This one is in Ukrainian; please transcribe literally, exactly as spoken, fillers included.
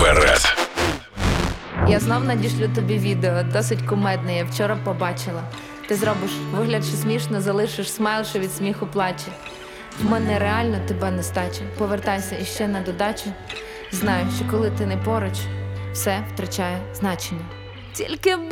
Вперед. Я знов надішлю тобі відео, досить кумедне, я вчора побачила. Ти зробиш вигляд, що смішно, залишиш смайл, що від сміху плаче. В мене реально тебе нестача. Повертайся іще на додачу. Знаю, що коли ти не поруч, все втрачає значення. Тільки